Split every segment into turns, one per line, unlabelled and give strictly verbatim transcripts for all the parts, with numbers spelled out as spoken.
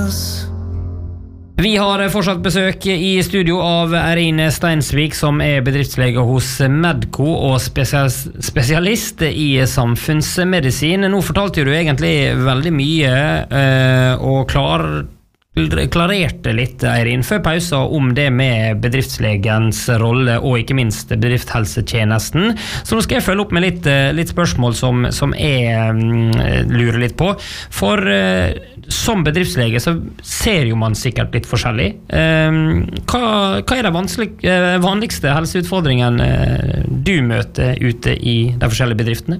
Vi har fortsatt besøk i studio av Eirin Steinsvik, som er bedriftslege hos Medco og spesialist i samfunnsmedisin. Nå fortalte du egentlig veldig mye og klar, klarerte litt, Eirin, før pausa om det med bedriftslegens rolle og ikke minst bedriftshelsetjenesten. Så nå skal jeg følge opp med litt, litt spørsmål som, som jeg lurer litt på. For som bedriftslege så ser jo man sikkert litt forskjellig. Hva, hva er det vanligste helseutfordringen du møter ute i de forskjellige bedriftene?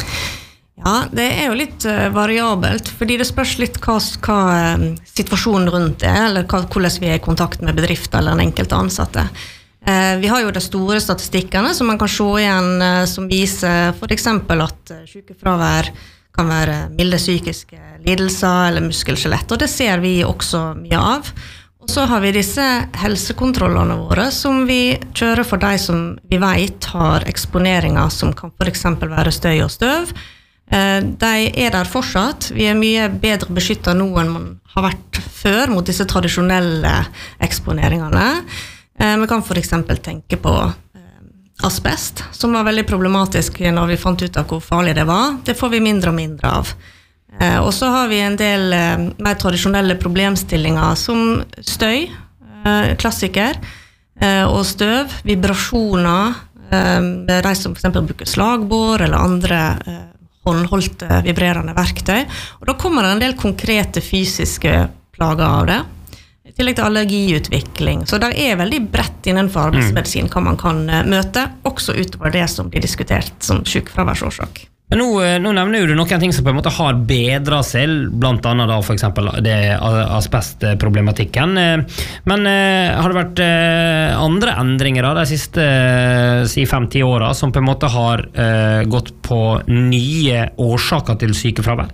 Ja, det er jo litt uh, variabelt, fordi det spørs litt hva, hva uh, situasjonen rundt er, eller hva, hvordan vi er i kontakt med bedrifter eller den enkelte ansatte. Uh, vi har jo de store statistikkene som man kan se igjen, uh, som viser for eksempel at uh, sykefravær kan være milde psykiske lidelser eller muskelskjelett, og det ser vi også mye av. Og så har vi disse helsekontrollene våre som vi kjører for de som vi vet har eksponeringer som kan for eksempel være støy og støv. De er der fortsatt. Vi er mye bedre beskyttet nå enn man har vært før mot disse tradisjonelle eksponeringene. Vi kan for eksempel tenke på asbest, som var veldig problematisk når vi fant ut av hvor farlig det var. Det får vi mindre og mindre av. Og så har vi en del mer tradisjonelle problemstillinger som støy, klassiker, og støv, vibrasjoner, de som for eksempel bruker slagbår eller andre håndholdte vibrerende verktøy, og da kommer det en del konkrete fysiske plager av det, i tillegg til allergiutvikling. Så det er veldig bredt innenfor arbeidsmedisin hva man kan møte, også utover det som blir diskutert som sykefraværsårsak.
Men nå, nå nevner du noen ting som på en måte har bedret seg, blant annet da for eksempel det asbestproblematikken. Men har det vært andre endringer da, de siste si fem-ti årene som på en måte har gått på nye årsaker til sykefravær?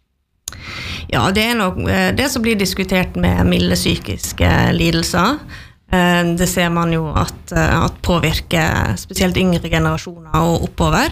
Ja, det er nok det som blir diskutert med milde psykiske lidelser. Det ser man jo at, at påvirker spesielt yngre generasjoner og oppover.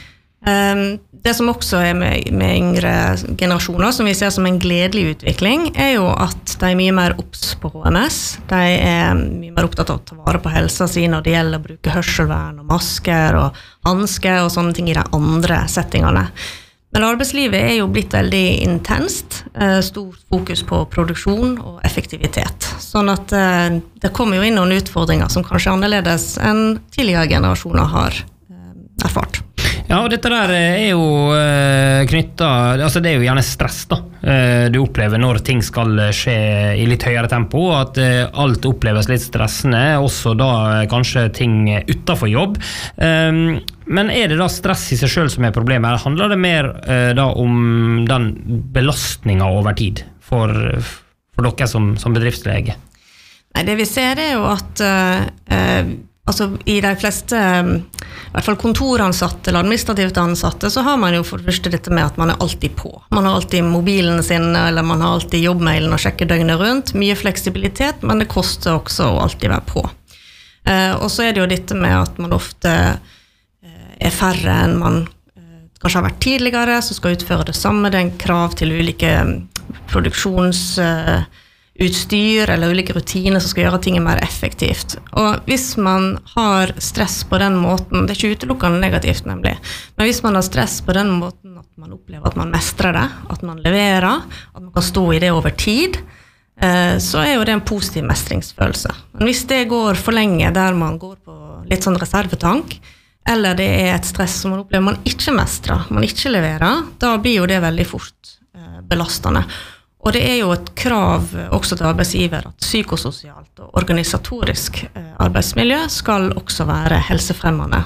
Det som også er med, med yngre generasjoner, som vi ser som en gledelig utvikling, er jo at de er mye mer obs på H M S. De er mye mer opptatt av å ta vare på helsa si når det gjelder å bruke hørselvern og masker og hansker og sånne ting i de andre settingene. Men arbeidslivet er jo blitt veldig intenst, stort fokus på produksjon og effektivitet. Sånn at det kommer jo inn noen utfordringer som kanskje er annerledes enn tidligere generasjoner har erfart.
Ja, og dette der er jo knyttet, altså det er jo gjerne stress da, du opplever når ting skal skje i litt høyere tempo, at alt oppleves litt stressende, også da kanskje ting utenfor jobb. Men er det da stress i seg selv som er problemet, eller handler det mer da om den belastningen over tid for, for dere som, som bedriftslege?
Nei, det vi ser er jo at uh, altså i de fleste, i hvert fall kontoransatte eller administrativt ansatte, så har man jo for det første dette med at man er alltid på. Man har alltid mobilen sin, eller man har alltid jobbmailen og sjekker døgnet rundt. Mye fleksibilitet, men det koster også å alltid være på. Uh, og så er det jo dette med at man ofte uh, er færre enn man uh, kanskje har vært tidligere, så skal utføre det samme. Det er en krav til ulike produksjons... Uh, utstyr eller ulike rutiner som skal gjøre ting mer effektivt. Og hvis man har stress på den måten, det er ikke utelukkende negativt nemlig, men hvis man har stress på den måten at man opplever at man mestrer det, at man leverer, at man kan stå i det over tid, så er jo det en positiv mestringsfølelse. Men hvis det går for lenge der man går på litt sånn reservetank, eller det er et stress som man opplever man ikke mestrer, man ikke leverer, da blir jo det veldig fort belastende. Og det er jo et krav også til arbeidsgiver at psykososialt og organisatorisk arbeidsmiljø skal også være helsefremmende.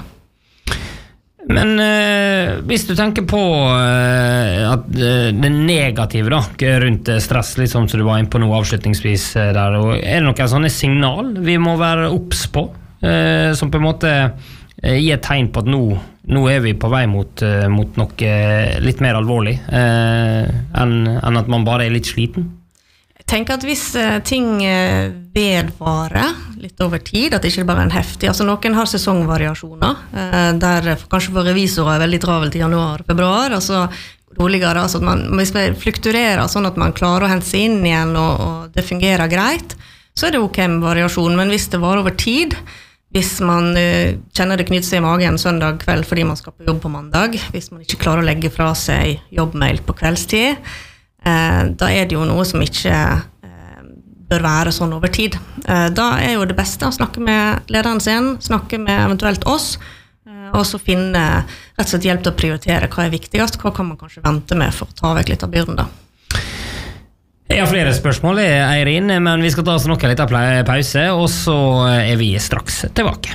Men eh, hvis du tenker på eh, at eh, det negative da, rundt stress, litt som du var inne på nå avslutningsvis der, og er det noen sånne signal vi må være obs på, eh, som på en måte eh, gir et tegn på at nå Nå er vi på vei mot, mot noe litt mer alvorlig eh, enn, enn at man bare er litt sliten?
Jeg tenker at hvis ting vedvarer litt over tid, at det ikke bare er en heftig, altså noen har sesongvariasjoner, eh, der kanskje for revisorer er veldig travelt i januar og februar, og så roligere, altså at man, hvis man flukturerer sånn at man klarer å hente seg inn igjen og, og det fungerer greit, så er det ok med variasjon, men hvis det var over tid, hvis man uh, kjenner det knytter seg i magen søndag kveld fordi man skal på jobb på mandag, hvis man ikke klarer å legge fra seg jobbmail på kveldstid, uh, da er det jo noe som ikke uh, bør være sånn over tid. Uh, da er jo det beste å snakke med lederen sin, snakke med eventuelt oss, uh, og så finne rett og slett hjelp til å prioritere hva er viktigst, hva kan man kanskje vente med for å ta vekk litt av byrden da.
Jeg har flere spørsmål, Eirin, men vi skal ta oss noe litt av pause, og så er vi straks tilbake.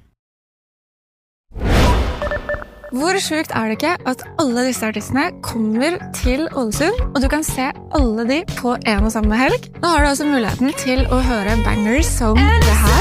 Hvor sjukt er det ikke at alle disse artistene kommer til Ålesund, og du kan se alle de på en og samme helg? Nå har du altså muligheten til å høre bangers som det her.